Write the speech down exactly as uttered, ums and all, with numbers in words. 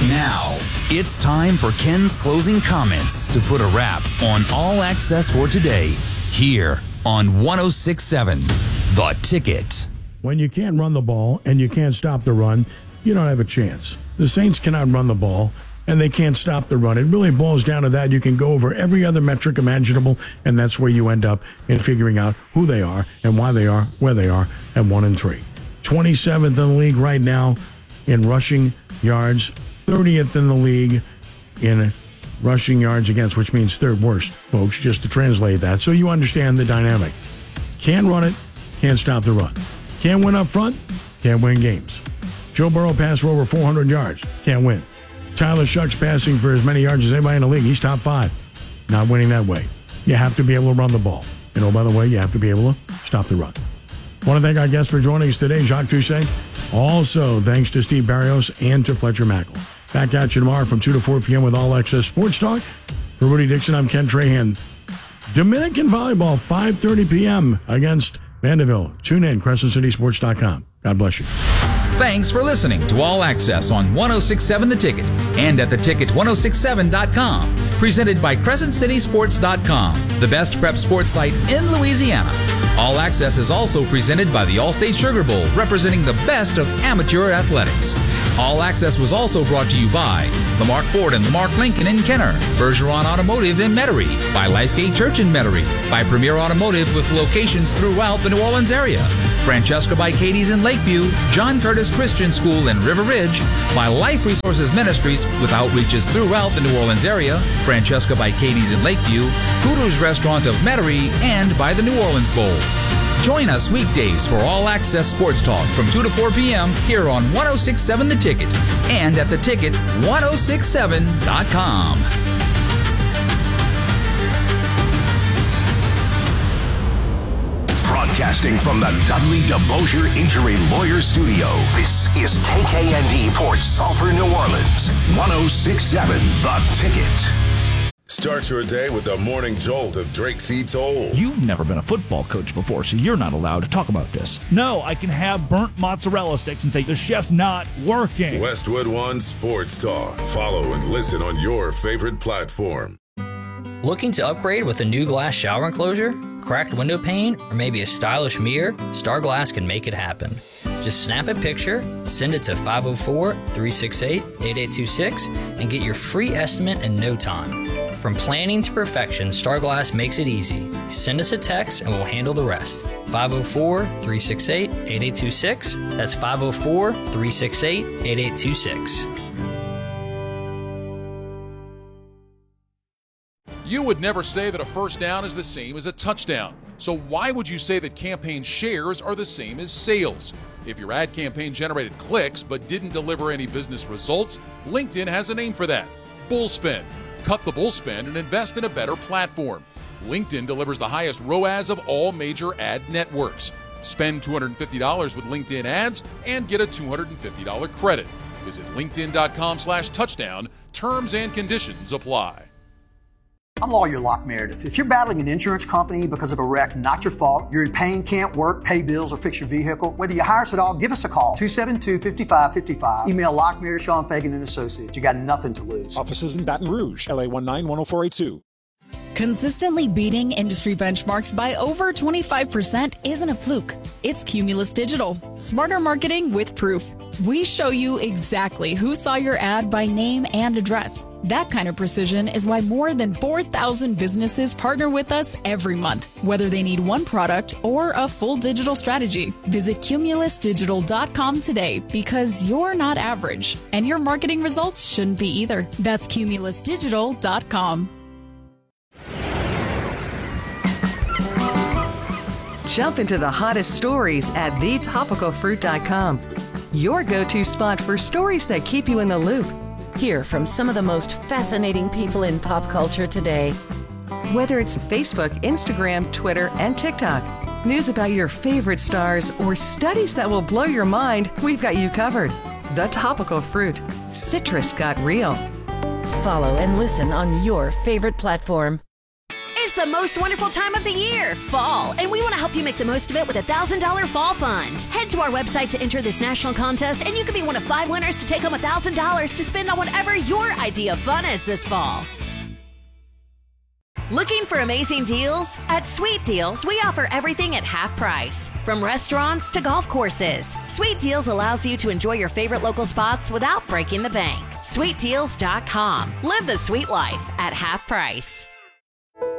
Now, it's time for Ken's closing comments to put a wrap on All Access for today, here on one oh six point seven, The Ticket. When you can't run the ball and you can't stop the run, you don't have a chance. The Saints cannot run the ball, and they can't stop the run. It really boils down to that. You can go over every other metric imaginable, and that's where you end up in figuring out who they are and why they are, where they are, at one and three. twenty-seventh in the league right now in rushing yards, thirtieth in the league in rushing yards against, which means third worst, folks, just to translate that, so you understand the dynamic. Can't run it, can't stop the run. Can't win up front, can't win games. Joe Burrow passed for over four hundred yards, can't win. Tyler Shucks passing for as many yards as anybody in the league. He's top five. Not winning that way. You have to be able to run the ball. And oh, by the way, you have to be able to stop the run. Want to thank our guests for joining us today, Jacques Doucet. Also, thanks to Steve Barrios and to Fletcher Mackel. Back at you tomorrow from two to four p.m. with All Access Sports Talk. For Rudy Dixon, I'm Ken Trahan. Dominican volleyball, five thirty p.m. against Vanderbilt. Tune in, crescent city sports dot com. God bless you. Thanks for listening to All Access on one oh six point seven The Ticket and at the ticket ten sixty-seven dot com. Presented by crescent city sports dot com, the best prep sports site in Louisiana. All Access is also presented by the Allstate Sugar Bowl, representing the best of amateur athletics. All Access was also brought to you by Lamarck Ford and Lamarck Lincoln in Kenner, Bergeron Automotive in Metairie, by Lifegate Church in Metairie, by Premier Automotive with locations throughout the New Orleans area, Francesca by Katie's in Lakeview, John Curtis Christian School in River Ridge, by Life Resources Ministries with outreaches throughout the New Orleans area, Francesca by Katie's in Lakeview, Hooters Restaurant of Metairie, and by the New Orleans Bowl. Join us weekdays for All Access Sports Talk from two to four p.m. here on one oh six point seven The Ticket and at the ticket ten sixty-seven dot com. Broadcasting from the Dudley DeBosier Injury Lawyer Studio, this is K K N D Port Sulphur, New Orleans, one oh six point seven The Ticket. Start your day with the morning jolt of Drake C. Toll. You've never been a football coach before, so you're not allowed to talk about this. No, I can have burnt mozzarella sticks and say, the chef's not working. Westwood One Sports Talk. Follow and listen on your favorite platform. Looking to upgrade with a new glass shower enclosure, cracked window pane, or maybe a stylish mirror? Star Glass can make it happen. Just snap a picture, send it to five oh four, three six eight, eight eight two six, and get your free estimate in no time. From planning to perfection, Star Glass makes it easy. Send us a text and we'll handle the rest. five oh four, three six eight, eight eight two six. That's five oh four, three six eight, eight eight two six. You would never say that a first down is the same as a touchdown. So why would you say that campaign shares are the same as sales? If your ad campaign generated clicks but didn't deliver any business results, LinkedIn has a name for that: Bullspend. Cut the bullspend and invest in a better platform. LinkedIn delivers the highest R O A S of all major ad networks. Spend two hundred fifty dollars with LinkedIn ads and get a two hundred fifty dollars credit. Visit linkedin.com slash touchdown. Terms and conditions apply. I'm lawyer Locke Meredith. If you're battling an insurance company because of a wreck, not your fault, you're in pain, can't work, pay bills, or fix your vehicle, whether you hire us at all, give us a call. two seven two, five five five five. Email Locke Meredith, Sean Fagan and Associates. You got nothing to lose. Offices in Baton Rouge, L A one nine one oh four eight two. Consistently beating industry benchmarks by over twenty-five percent isn't a fluke. It's Cumulus Digital. Smarter marketing with proof. We show you exactly who saw your ad by name and address. That kind of precision is why more than four thousand businesses partner with us every month, whether they need one product or a full digital strategy. Visit cumulus digital dot com today, because you're not average, and your marketing results shouldn't be either. That's cumulus digital dot com. Jump into the hottest stories at the topical fruit dot com. Your go-to spot for stories that keep you in the loop. Hear from some of the most fascinating people in pop culture today. Whether it's Facebook, Instagram, Twitter, and TikTok, news about your favorite stars, or studies that will blow your mind, we've got you covered. The Topical Fruit. Citrus got real. Follow and listen on your favorite platform. It's the most wonderful time of the year, fall, and we want to help you make the most of it with a one thousand dollars Fall Fund. Head to our website to enter this national contest, and you could be one of five winners to take home one thousand dollars to spend on whatever your idea of fun is this fall. Looking for amazing deals? At Sweet Deals, we offer everything at half price. From restaurants to golf courses, Sweet Deals allows you to enjoy your favorite local spots without breaking the bank. sweet deals dot com. Live the sweet life at half price.